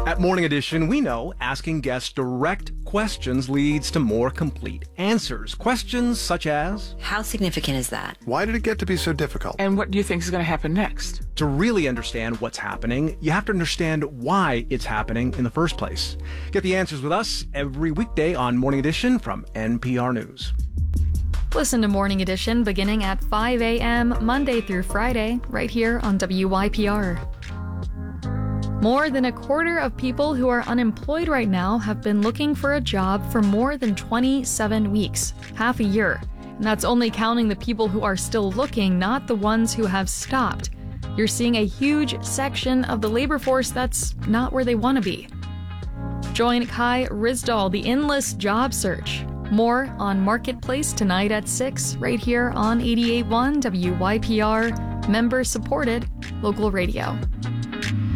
At Morning Edition, we know asking guests direct questions leads to more complete answers. Questions such as, how significant is that? Why did it get to be so difficult? And what do you think is going to happen next? to really understand what's happening, you have to understand why it's happening in the first place. Get the answers with us every weekday on Morning Edition from NPR News. Listen to Morning Edition beginning at 5 a.m. Monday through Friday, right here on WYPR. More than a quarter of people who are unemployed right now have been looking for a job for more than 27 weeks, half a year. And that's only counting the people who are still looking, not the ones who have stopped. You're seeing a huge section of the labor force that's not where they want to be. Join Kai Rizdal, the endless job search. More on Marketplace tonight at 6, right here on 88.1 WYPR, member-supported local radio.